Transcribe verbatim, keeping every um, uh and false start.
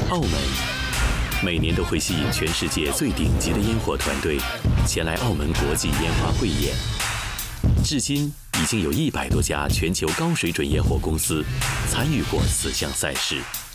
澳门每年都会吸引全世界最顶级的烟火团队前来澳门国际烟花汇演。至今已经有一百多家全球高水准烟火公司参与过此项赛事。